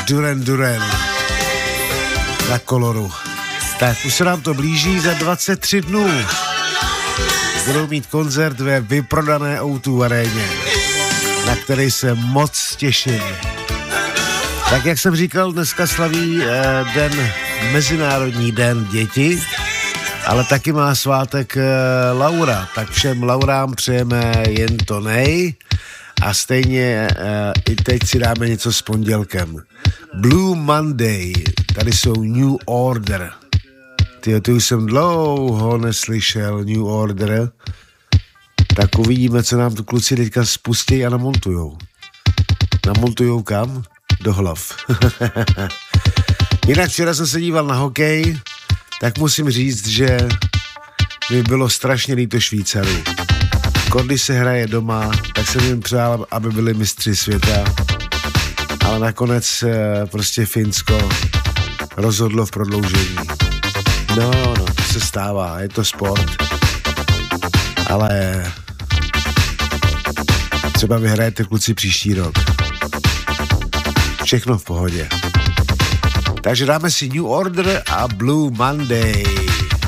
Duran Duran na Koloru. Tak už se nám to blíží, za 23 dnů budou mít koncert ve vyprodané O2 aréně, na který se moc těším. Tak jak jsem říkal, dneska slaví Mezinárodní den děti, ale taky má svátek Laura, tak všem Laurám přejeme jen to nej a stejně i teď si dáme něco s pondělkem. Blue Monday, tady jsou New Order. Ty už jsem dlouho neslyšel New Order, tak uvidíme, co nám tu kluci teďka spustí a namontujou. Namontujou kam? Do hlav. Jinak včera jsem se díval na hokej, tak musím říct, že mi bylo strašně líto Švýcarů. Když se hraje doma, tak jsem jim přál, aby byli mistři světa, ale nakonec prostě Finsko rozhodlo v prodloužení. No, to se stává, je to sport, ale třeba vyhrajete kluci příští rok. Všechno v pohodě. Takže dáme si New Order a Blue Monday.